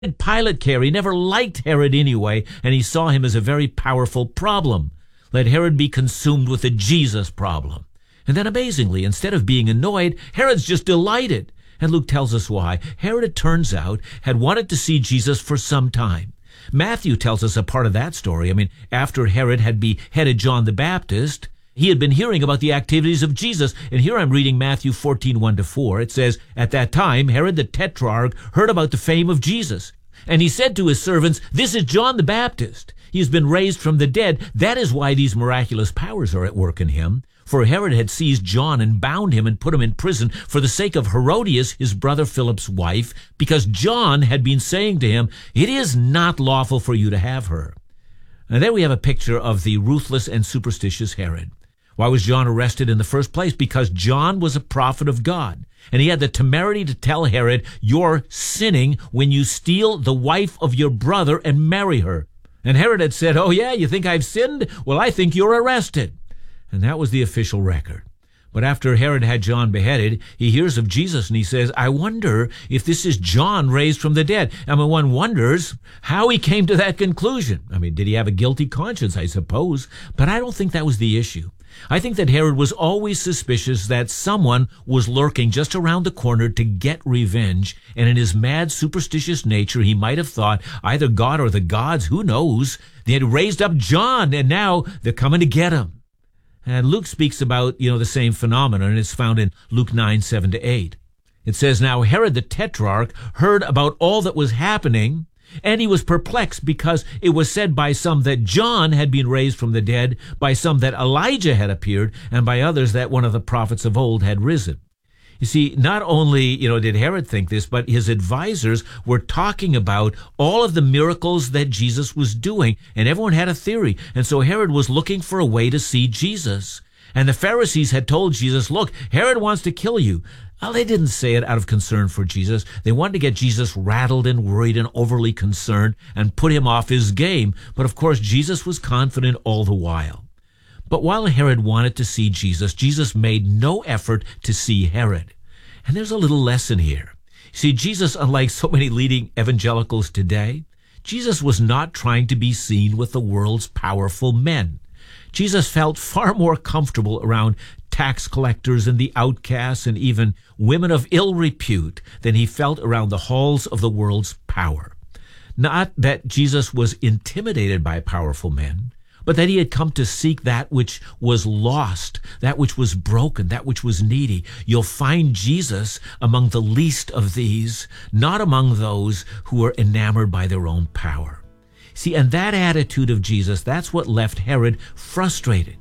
did Pilate care? He never liked Herod anyway, and he saw him as a very powerful problem. Let Herod be consumed with the Jesus problem. And then amazingly, instead of being annoyed, Herod's just delighted. And Luke tells us why. Herod, it turns out, had wanted to see Jesus for some time. Matthew tells us a part of that story. After Herod had beheaded John the Baptist, he had been hearing about the activities of Jesus. And here I'm reading Matthew 14, 1-4. It says, "At that time, Herod the Tetrarch heard about the fame of Jesus. And he said to his servants, 'This is John the Baptist. He has been raised from the dead. That is why these miraculous powers are at work in him.' For Herod had seized John and bound him and put him in prison for the sake of Herodias, his brother Philip's wife, because John had been saying to him, 'It is not lawful for you to have her.'" And there we have a picture of the ruthless and superstitious Herod. Why was John arrested in the first place? Because John was a prophet of God. And he had the temerity to tell Herod, "You're sinning when you steal the wife of your brother and marry her." And Herod had said, "Oh yeah, you think I've sinned? Well, I think you're arrested." And that was the official record. But after Herod had John beheaded, he hears of Jesus and he says, "I wonder if this is John raised from the dead." One wonders how he came to that conclusion. Did he have a guilty conscience? I suppose. But I don't think that was the issue. I think that Herod was always suspicious that someone was lurking just around the corner to get revenge, and in his mad, superstitious nature, he might have thought either God or the gods, who knows, they had raised up John, and now they're coming to get him. And Luke speaks about, the same phenomenon, and it's found in Luke 9, 7-8. It says, "Now Herod the Tetrarch heard about all that was happening, and he was perplexed because it was said by some that John had been raised from the dead, by some that Elijah had appeared, and by others that one of the prophets of old had risen." You see, not only, did Herod think this, but his advisors were talking about all of the miracles that Jesus was doing, and everyone had a theory. And so Herod was looking for a way to see Jesus. And the Pharisees had told Jesus, "Look, Herod wants to kill you." Well, they didn't say it out of concern for Jesus. They wanted to get Jesus rattled and worried and overly concerned and put him off his game. But of course, Jesus was confident all the while. But while Herod wanted to see Jesus, Jesus made no effort to see Herod. And there's a little lesson here. See, Jesus, unlike so many leading evangelicals today, Jesus was not trying to be seen with the world's powerful men. Jesus felt far more comfortable around tax collectors and the outcasts and even women of ill repute than he felt around the halls of the world's power. Not that Jesus was intimidated by powerful men, but that he had come to seek that which was lost, that which was broken, that which was needy. You'll find Jesus among the least of these, not among those who are enamored by their own power. See, and that attitude of Jesus, that's what left Herod frustrated.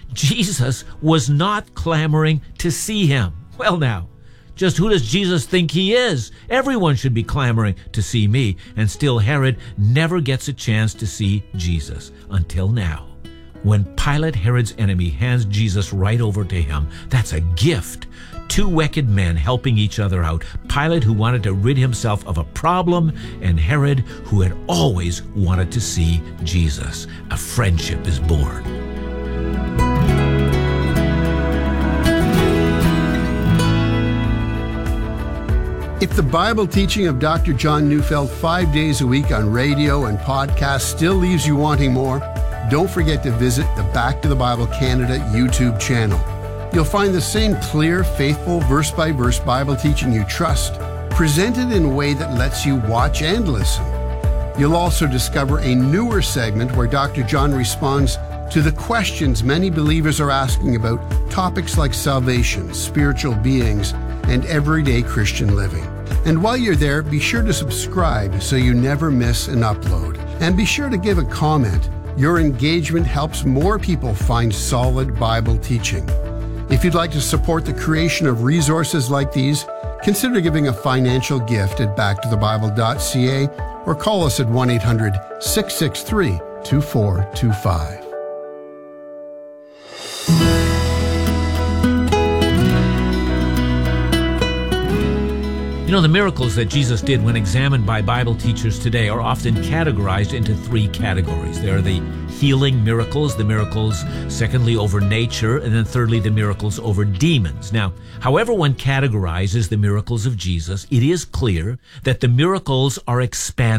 Jesus was not clamoring to see him. Well now, just who does Jesus think he is? Everyone should be clamoring to see me, and still Herod never gets a chance to see Jesus until now. When Pilate, Herod's enemy, hands Jesus right over to him, that's a gift. Two wicked men helping each other out. Pilate, who wanted to rid himself of a problem, and Herod, who had always wanted to see Jesus. A friendship is born. If the Bible teaching of Dr. John Neufeld 5 days a week on radio and podcast still leaves you wanting more, don't forget to visit the Back to the Bible Canada YouTube channel. You'll find the same clear, faithful, verse-by-verse Bible teaching you trust, presented in a way that lets you watch and listen. You'll also discover a newer segment where Dr. John responds to the questions many believers are asking about topics like salvation, spiritual beings, and everyday Christian living. And while you're there, be sure to subscribe so you never miss an upload. And be sure to give a comment. Your engagement helps more people find solid Bible teaching. If you'd like to support the creation of resources like these, consider giving a financial gift at backtothebible.ca or call us at 1-800-663-2425. You know, the miracles that Jesus did when examined by Bible teachers today are often categorized into three categories. There are the healing miracles, the miracles, secondly, over nature, and then thirdly, the miracles over demons. Now, however one categorizes the miracles of Jesus, it is clear that the miracles are expansive.